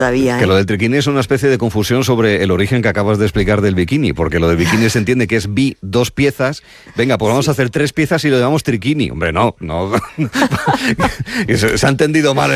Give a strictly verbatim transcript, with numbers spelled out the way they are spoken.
todavía, ¿eh? Que lo del triquini es una especie de confusión sobre el origen que acabas de explicar del bikini, porque lo del bikini se entiende que es bi, dos piezas. Venga, pues vamos sí. a hacer tres piezas y lo llamamos triquini. Hombre, no, no. se, se ha entendido mal